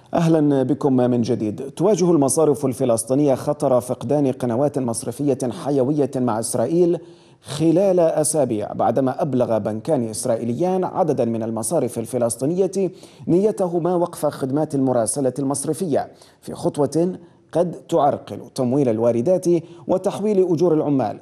أهلا بكم من جديد. تواجه المصارف الفلسطينية خطر فقدان قنوات مصرفية حيوية مع إسرائيل خلال أسابيع، بعدما أبلغ بنكان إسرائيليان عددا من المصارف الفلسطينية نيتهما وقف خدمات المراسلة المصرفية في خطوة قد تعرقل تمويل الواردات وتحويل أجور العمال.